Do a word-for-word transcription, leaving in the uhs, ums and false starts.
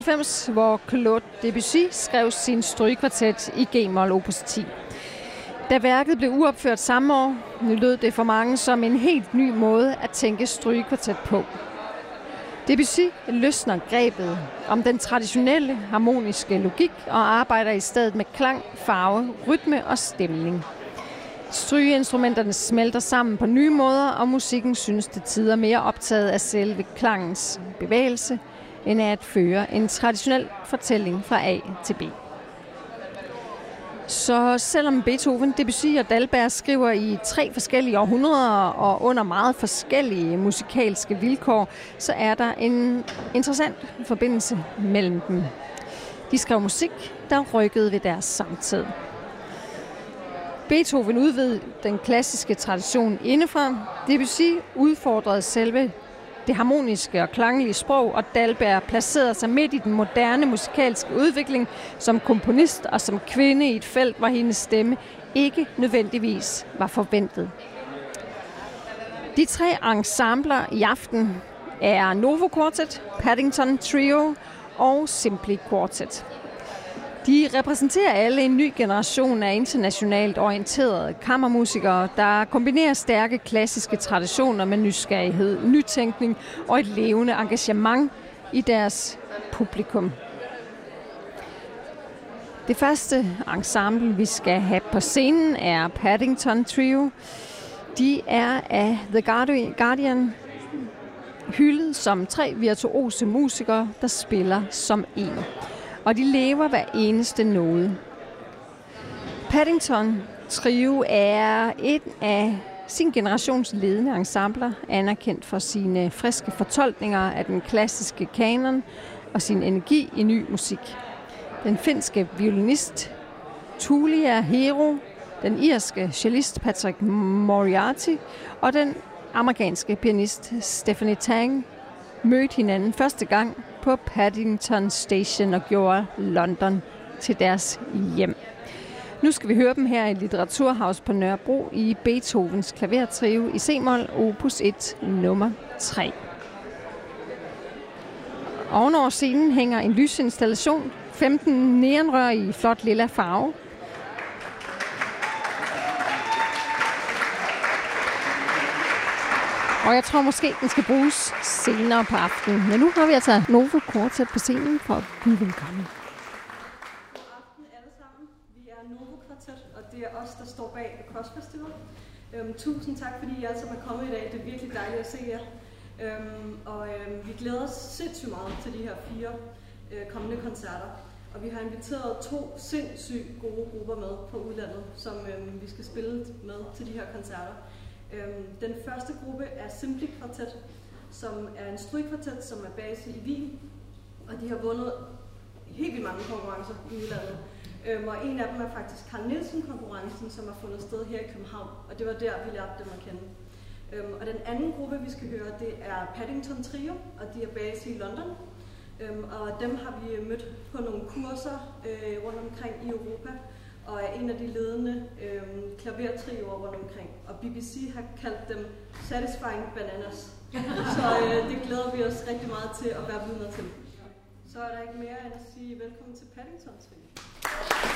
enoghalvfems, hvor Claude Debussy skrev sin strygekvartet i G-mol opus ti. Da værket blev uopført samme år, lød det for mange som en helt ny måde at tænke strygekvartet på. Debussy løsner grebet om den traditionelle harmoniske logik og arbejder i stedet med klang, farve, rytme og stemning. Strygeinstrumenterne smelter sammen på nye måder, og musikken synes til tider mere optaget af selve klangens bevægelse, end af at føre en traditionel fortælling fra A til B. Så selvom Beethoven, Debussy og Dalberg skriver i tre forskellige århundreder og under meget forskellige musikalske vilkår, så er der en interessant forbindelse mellem dem. De skrev musik, der rykkede ved deres samtid. Beethoven udvidede den klassiske tradition indefra. Debussy udfordrede selve det harmoniske og klanglige sprog, og Dalberg placerede sig midt i den moderne musikalske udvikling som komponist og som kvinde i et felt, hvor hendes stemme ikke nødvendigvis var forventet. De tre ensembler i aften er Novo Quartet, Paddington Trio og Simply Quartet. De repræsenterer alle en ny generation af internationalt orienterede kammermusikere, der kombinerer stærke klassiske traditioner med nysgerrighed, nytænkning og et levende engagement i deres publikum. Det første ensemble, vi skal have på scenen, er Paddington Trio. De er af The Guardian hyldet som tre virtuose musikere, der spiller som en. Og de lever hver eneste node. Paddington Trio er et af sin generations ledende ensembler, anerkendt for sine friske fortolkninger af den klassiske kanon og sin energi i ny musik. Den finske violinist Tuulia Hero, den irske cellist Patrick Moriarty og den amerikanske pianist Stephanie Tang mødte hinanden første gang på Paddington Station og gjorde London til deres hjem. Nu skal vi høre dem her i Litteraturhaus på Nørrebro i Beethovens klavertrio i C-mol, opus et, nummer tre. Ovenover scenen hænger en lysinstallation, femten neonrør i flot lilla farve. Og jeg tror måske, den skal bruges senere på aftenen. Men nu har vi altså Novo Quartet på scenen for at byde velkommen. God aften alle sammen. Vi er Novo Quartet, og det er os, der står bag Cross Festival. Øhm, tusind tak, fordi I alle sammen er kommet i dag. Det er virkelig dejligt at se jer. Øhm, og øhm, vi glæder os sindssygt meget til de her fire øh, kommende koncerter. Og vi har inviteret to sindssygt gode grupper med på udlandet, som øhm, vi skal spille med til de her koncerter. Den første gruppe er Simply Quartet, som er en strygekvartet, som er base i Wien, og de har vundet helt vildt mange konkurrencer i udlandet. Og en af dem er faktisk Carl Nielsen-konkurrencen, som har fundet sted her i København, og det var der, vi lærte dem at kende. Og den anden gruppe, vi skal høre, det er Paddington Trio, og de er base i London. Og dem har vi mødt på nogle kurser rundt omkring i Europa, og er en af de ledende øh, klavertrioer rundt omkring. Og B B C har kaldt dem Satisfying Bananas. Så øh, det glæder vi os rigtig meget til at være vidner til. Så er der ikke mere end at sige velkommen til Paddington Trio.